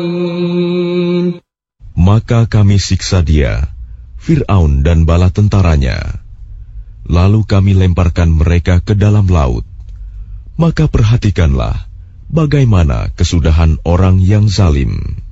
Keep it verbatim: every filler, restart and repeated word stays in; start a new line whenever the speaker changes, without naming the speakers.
Maka kami siksa dia, Fir'aun dan bala tentaranya. Lalu kami lemparkan mereka ke dalam laut. Maka perhatikanlah bagaimana kesudahan orang yang zalim.